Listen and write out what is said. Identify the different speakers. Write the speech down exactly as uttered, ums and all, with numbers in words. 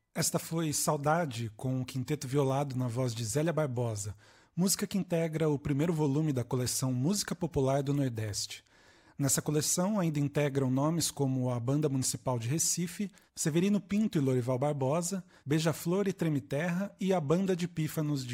Speaker 1: Esta foi Saudade, com o Quinteto Violado na voz de Zélia Barbosa, música que integra o primeiro volume da coleção Música Popular do Nordeste. Nessa coleção ainda integram nomes como a Banda Municipal de Recife, Severino Pinto e Lorival Barbosa, Beija-Flor e Treme Terra e a Banda de Pífanos de